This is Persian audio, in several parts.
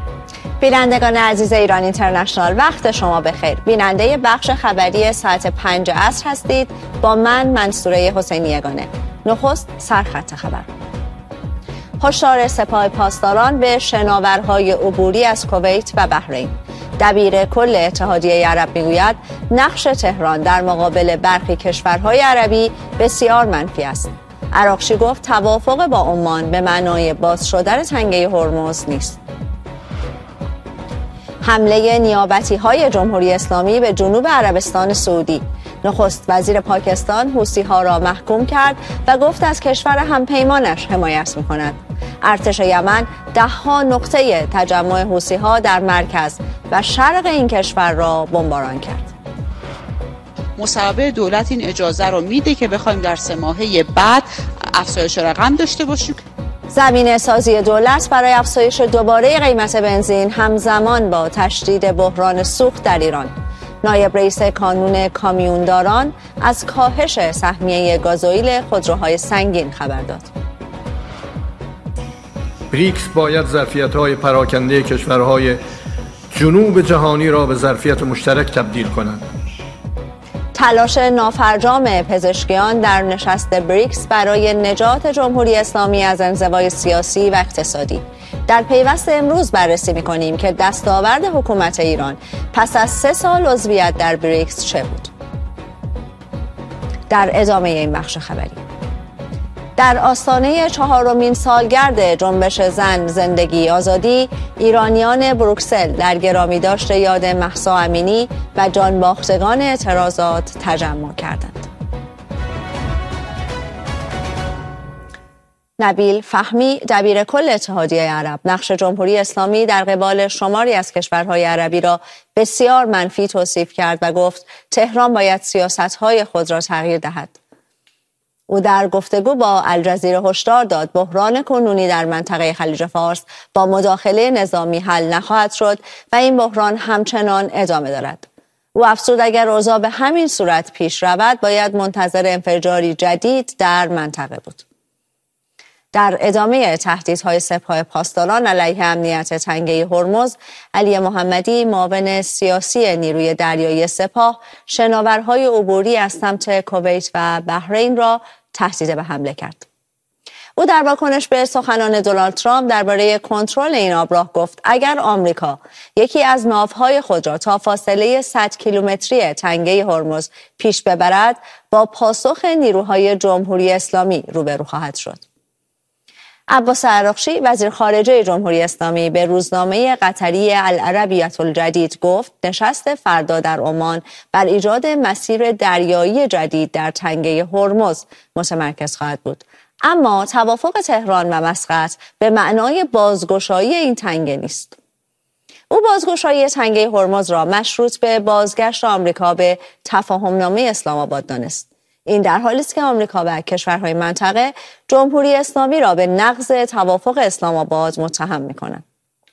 بینندگان عزیز ایران اینترنشنال، وقت شما بخیر. بیننده بخش خبری ساعت 5 عصر هستید با من منصوره حسینی یگانه. نخست سرخط خبر. هشدار سپاه پاسداران به شناورهای عبوری از کویت و بحرین. دبیر کل اتحادیه عرب میگوید نقش تهران در مقابل برخی کشورهای عربی بسیار منفی است. عراقچی گفت توافق با عمان به معنای باز شدن تنگه هرمز نیست. حمله نیابتی‌های جمهوری اسلامی به جنوب عربستان سعودی. نخست وزیر پاکستان حوثی‌ها را محکوم کرد و گفت از کشور همپیمانش حمایت می‌کند. ارتش یمن 10 نقطه تجمع حوثی‌ها در مرکز و شرق این کشور را بمباران کرد. مصوبه دولت این اجازه رو میده که بخوایم در 3 ماهه بعد افزایش رقم داشته باشیم. زمینه سازی دولت برای افزایش دوباره قیمت بنزین همزمان با تشدید بحران سوخت در ایران. نایب رئیس کانون کامیونداران از کاهش سهمیه گازوئیل خودروهای سنگین خبر داد. بریکس باید ظرفیت‌های پراکنده کشورهای جنوب جهانی را به ظرفیت مشترک تبدیل کنند. تلاش نافرجام پزشکیان در نشست بریکس برای نجات جمهوری اسلامی از انزوای سیاسی و اقتصادی. در پیوست امروز بررسی می‌کنیم که دستاورد حکومت ایران پس از 3 سال عضویت در بریکس چه بود. در ادامه این بخش خبری. در آستانه 4مین سالگرد جنبش زن زندگی آزادی، ایرانیان بروکسل در گرامیداشت یاد مهسا امینی و جانباختگان اعتراضات تجمع کردند. نبیل فهمی، دبیر کل اتحادیه عرب، نقش جمهوری اسلامی در قبال شماری از کشورهای عربی را بسیار منفی توصیف کرد و گفت تهران باید سیاست‌های خود را تغییر دهد. او در گفتگو با الجزیره هشدار داد بحران کنونی در منطقه خلیج فارس با مداخله نظامی حل نخواهد شد و این بحران همچنان ادامه دارد. او افزود اگر اوضاع به همین صورت پیش رود باید منتظر انفجاری جدید در منطقه بود. در ادامه تهدیدهای سپاه پاسداران علیه امنیت تنگه هرمز، علی محمدی معاون سیاسی نیروی دریایی سپاه شناورهای عبوری از سمت کویت و بحرین را تهدید به حمله کرد. او در واکنش به سخنان دونالد ترامپ درباره کنترل این آبراه گفت اگر آمریکا یکی از ناوهای خود را تا فاصله 100 کیلومتری تنگه هرمز پیش ببرد با پاسخ نیروهای جمهوری اسلامی روبرو خواهد شد. عباس عراقچی وزیر خارجه جمهوری اسلامی به روزنامه قطری العربیة الجدید گفت نشست فردا در عمان بر ایجاد مسیر دریایی جدید در تنگه هرمز متمرکز خواهد بود. اما توافق تهران و مسقط به معنای بازگشایی این تنگه نیست. او بازگشایی تنگه هرمز را مشروط به بازگشت آمریکا به تفاهمنامه اسلام آباد دانست. این در حالی است که آمریکا و کشورهای منطقه جمهوری اسلامی را به نقض توافق اسلام آباد متهم می‌کنند.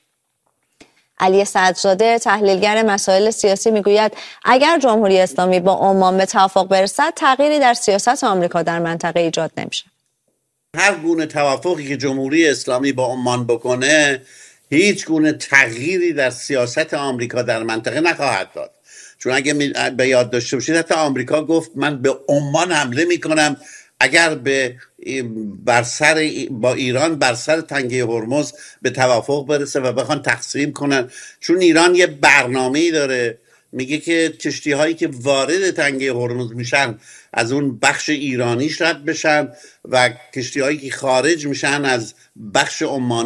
علی صدرزاده تحلیلگر مسائل سیاسی میگوید اگر جمهوری اسلامی با عمان به توافق برسد تغییری در سیاست آمریکا در منطقه ایجاد نمیشه. هر گونه توافقی که جمهوری اسلامی با عمان بکنه هیچ گونه تغییری در سیاست آمریکا در منطقه نخواهد داد. چون اگه به یاد داشته باشید حتی آمریکا گفت من به عمان حمله میکنم اگر با ایران بر سر تنگه هرمز به توافق برسه و بخوان تقسیم کنن. چون ایران یه برنامه‌ای داره میگه که کشتی هایی که وارد تنگه هرمز میشن از اون بخش ایرانیش رد بشن و کشتی هایی که خارج میشن از بخش عمانی